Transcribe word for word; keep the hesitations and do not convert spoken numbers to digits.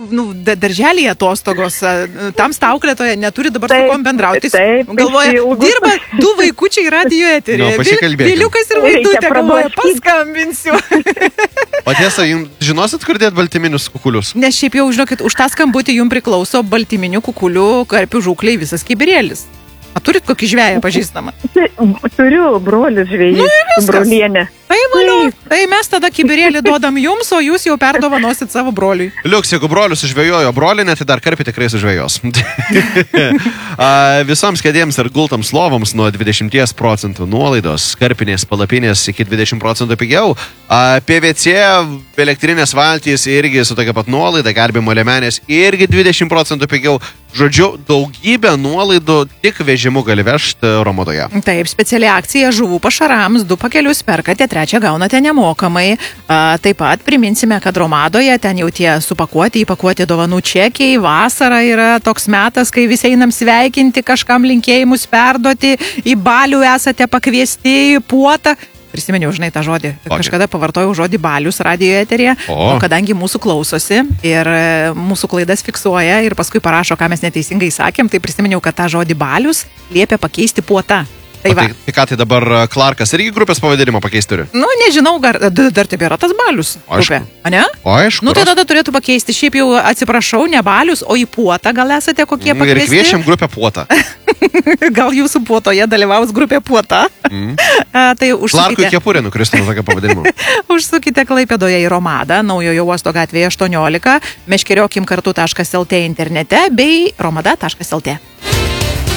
nu, darželėje atostogos, tamsta auklėtoja neturi dabar Taip, su kom bendrauti. taip, Galvoja, išsiilgus. dirba du vaikučiai radijo eterį. Nu, pasikalbėkim. Viliukas ir Reikia Vaidutė, galvoja, prablaškyt. paskambinsiu. O tiesa, jums žinosit, kur dėt baltyminius kukulius? Nes šiaip jau, žinokit, už tą skambutį jums priklauso baltyminių kukulių, karpių žūkliai, visas kibirėlis. A turit kokį žvėją pažįstamą? Turiu brolius žvėjus, Nu ir viskas. brolienę. Tai valio, tai mes tada kibirėlį duodam jums, o jūs jau perdovanosit savo broliui. Liuks, jeigu brolius sužvėjojo brolinė, tai dar karpį tikrai sužvėjos. A, Visoms kėdėms ir gultams lovoms nuo dvidešimt procentų nuolaidos, karpinės palapinės iki dvidešimt procentų pigiau. A, P V C, elektrinės valtys irgi su tokia pat nuolaida, garbimo lemenės irgi dvidešimt procentų pigiau. Žodžiu, daugybę nuolaidų tik vežimu gali vežti Romodoje. Taip, speciali akcija žuvų pašarams, du pakelius perkate, trečią gaunate nemokamai. A, taip pat priminsime, kad Romadoje ten jau tie supakuoti, įpakuoti dovanų čekiai. Vasara yra toks metas, kai visi einam sveikinti, kažkam linkėjimus perduoti, į balių esate pakviesti, į puotą. Prisimeniau, žinai, tą žodį. Kokį? Kažkada pavartojau žodį balius radijo eterėje, o. o kadangi mūsų klausosi ir e, mūsų klaidas fiksuoja ir paskui parašo, ką mes neteisingai sakėm, tai prisimeniau, kad tą žodį balius liepia pakeisti puotą. Tai, O tai, tai ką, tai dabar Clarkas irgi grupės pavadinimą pakeisti turi? nu, nežinau, gar, d- dar taip yra tas balius grupė, Aišku. a ne? O aišku. Nu, tai tada turėtų pakeisti. Šiaip jau atsiprašau, ne balius, o į puotą gal esate kokie Ir pakviesti? kviečiam grupę puotą. Gal jūsų puotoje dalyvaus grupė puota? Mm. A, tai Clarkui užsukite, kepurė nukristų nuo tokio pavadinimo. užsukite Klaipėdoje į Romadą, Naujojo uosto gatvėje aštuoniolika, meškeriokim kartu taškas lt internete bei romada taškas lt.